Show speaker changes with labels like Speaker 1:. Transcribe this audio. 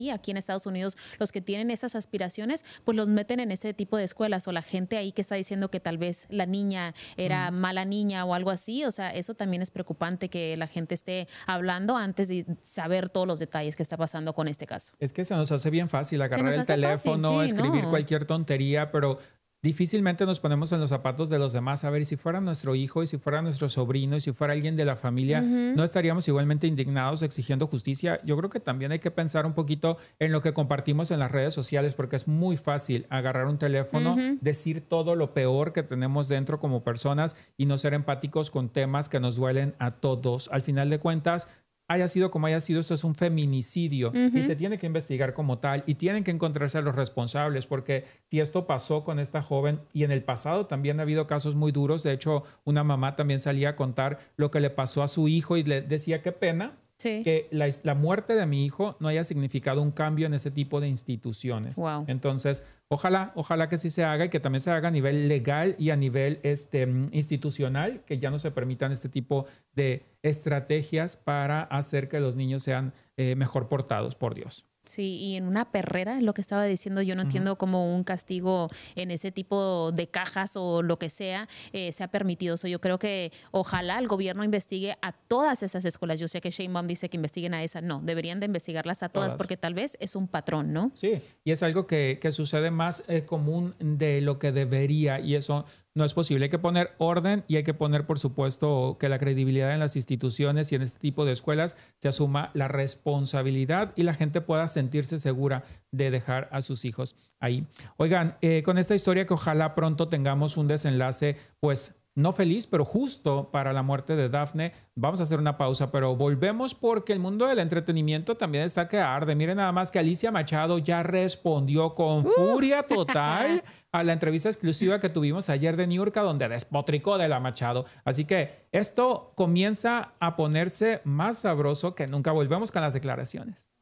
Speaker 1: y aquí en Estados Unidos los que tienen esas aspiraciones, pues los meten en ese tipo de escuelas o la gente ahí que está diciendo que tal vez la niña era mala niña o algo así. O sea, eso también es preocupante que la gente esté hablando antes de saber todos los detalles que está pasando con este caso.
Speaker 2: Es que se nos hace bien fácil
Speaker 1: Se
Speaker 2: agarrar
Speaker 1: nos
Speaker 2: el
Speaker 1: hace fácil,
Speaker 2: teléfono,
Speaker 1: sí,
Speaker 2: escribir
Speaker 1: ¿no?
Speaker 2: cualquier tontería, pero difícilmente nos ponemos en los zapatos de los demás. A ver, y si fuera nuestro hijo, y si fuera nuestro sobrino, y si fuera alguien de la familia, ¿no estaríamos igualmente indignados exigiendo justicia? Yo creo que también hay que pensar un poquito en lo que compartimos en las redes sociales, porque es muy fácil agarrar un teléfono, decir todo lo peor que tenemos dentro como personas y no ser empáticos con temas que nos duelen a todos. Al final de cuentas, haya sido como haya sido, esto es un feminicidio y se tiene que investigar como tal y tienen que encontrarse a los responsables, porque si esto pasó con esta joven y en el pasado también ha habido casos muy duros. De hecho, una mamá también salía a contar lo que le pasó a su hijo y le decía qué pena
Speaker 1: Sí.
Speaker 2: que la muerte de mi hijo no haya significado un cambio en ese tipo de instituciones.
Speaker 1: Wow.
Speaker 2: Entonces, ojalá que sí se haga y que también se haga a nivel legal y a nivel institucional, que ya no se permitan este tipo de estrategias para hacer que los niños sean mejor portados por Dios.
Speaker 1: Sí, y en una perrera, lo que estaba diciendo, yo no entiendo cómo un castigo en ese tipo de cajas o lo que sea se ha permitido. Yo creo que ojalá el gobierno investigue a todas esas escuelas. Yo sé que Sheinbaum dice que investiguen a esa. No, deberían de investigarlas a todas,
Speaker 2: Todas.
Speaker 1: porque tal vez es un patrón, ¿no?
Speaker 2: Sí, y es algo que sucede más común de lo que debería, y eso no es posible. Hay que poner orden y hay que poner, por supuesto, que la credibilidad en las instituciones y en este tipo de escuelas se asuma la responsabilidad y la gente pueda sentirse segura de dejar a sus hijos ahí. Oigan, con esta historia que ojalá pronto tengamos un desenlace, pues no feliz, pero justo para la muerte de Dafne. Vamos a hacer una pausa, pero volvemos porque el mundo del entretenimiento también está que arde. Miren nada más que Alicia Machado ya respondió con furia total a la entrevista exclusiva que tuvimos ayer de Niurka, donde despotricó de la Machado. Así que esto comienza a ponerse más sabroso que nunca. Volvemos con las declaraciones.